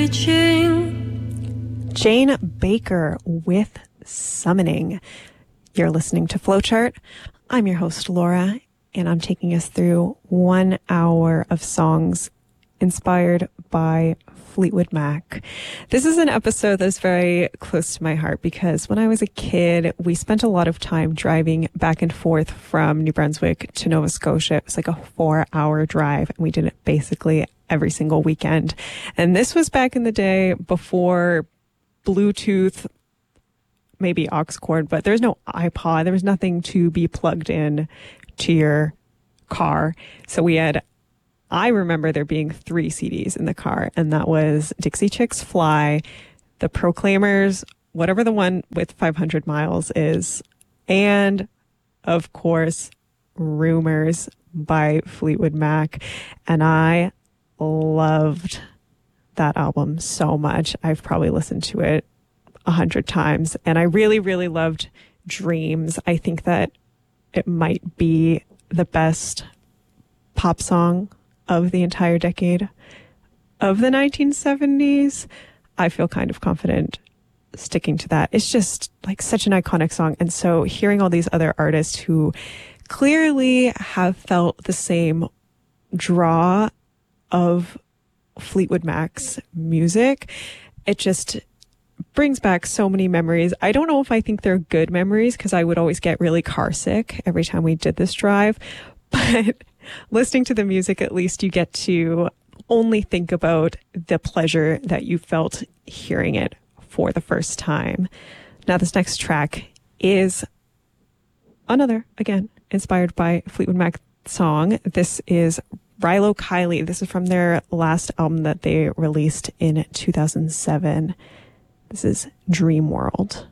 Jane Baker with Summoning. You're listening to Flowchart. I'm your host, Laura, and I'm taking us through 1 hour of songs inspired by Fleetwood Mac. This is an episode that's very close to my heart because when I was a kid, we spent a lot of time driving back and forth from New Brunswick to Nova Scotia. It was like a 4-hour drive, and we did it basically every single weekend. And this was back in the day before Bluetooth, maybe aux cord, but there's no iPod. There was nothing to be plugged in to your car. So I remember there being 3 CDs in the car, and that was Dixie Chicks Fly, The Proclaimers, whatever the one with 500 miles is, and of course, Rumors by Fleetwood Mac. And I loved that album so much. I've probably listened to it 100 times, and I really, really loved Dreams. I think that it might be the best pop song of the entire decade of the 1970s. I feel kind of confident sticking to that. It's just like such an iconic song. And so hearing all these other artists who clearly have felt the same draw of Fleetwood Mac's music, it just brings back so many memories. I don't know if I think they're good memories because I would always get really car sick every time we did this drive, but listening to the music, at least you get to only think about the pleasure that you felt hearing it for the first time. Now, this next track is another, again, inspired by Fleetwood Mac song. This is Rilo Kiley. This is from their last album that they released in 2007. This is Dream World.